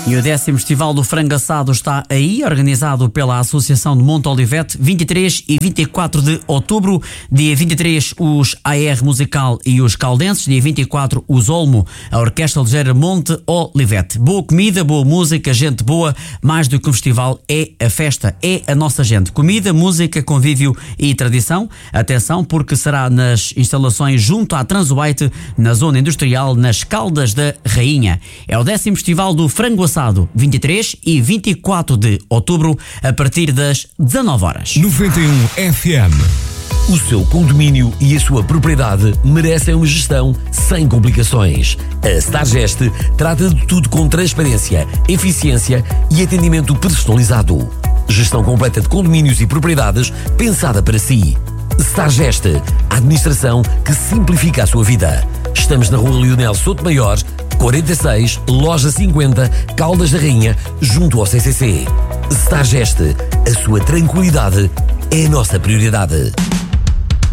E o 10º Festival do Frango Assado está aí, organizado pela Associação de Monte Olivete, 23 e 24 de outubro. Dia 23, os AR Musical e os Caldenses. Dia 24, os Olmo, a Orquestra Ligeira Monte Olivete. Boa comida, boa música, gente boa. Mais do que um festival, é a festa, é a nossa gente. Comida, música, convívio e tradição. Atenção, porque será nas instalações junto à Transuite, na zona industrial, nas Caldas da Rainha. É o 10º Festival do Frango Assado, 23 e 24 de outubro, a partir das 19 horas. 91 FM. O seu condomínio e a sua propriedade merecem uma gestão sem complicações. A Stargest trata de tudo com transparência, eficiência e atendimento personalizado. Gestão completa de condomínios e propriedades pensada para si. Stargest, a administração que simplifica a sua vida. Estamos na Rua Leonel Sotomayor, 46, Loja 50, Caldas da Rainha, junto ao CCC. Stargest, a sua tranquilidade é a nossa prioridade.